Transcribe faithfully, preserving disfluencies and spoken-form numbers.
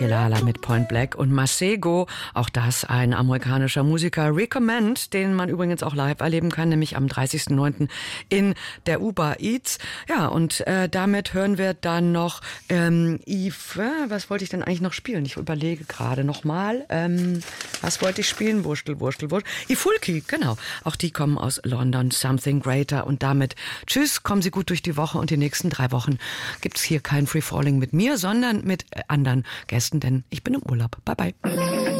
Kelala mit Point Black und Masego, auch das ein amerikanischer Musiker, Recommend, den man übrigens auch live erleben kann, nämlich am dreißigsten neunten in der Uber Eats. Ja, und äh, damit hören wir dann noch ähm, Yves, äh, was wollte ich denn eigentlich noch spielen? Ich überlege gerade nochmal, ähm, was wollte ich spielen? Wurstel, Wurstel, Wurstel. Ifulki, genau. Auch die kommen aus London, Something Greater. Und damit tschüss, kommen Sie gut durch die Woche und die nächsten drei Wochen gibt's hier kein Free Falling mit mir, sondern mit anderen Gästen, denn ich bin im Urlaub. Bye, bye.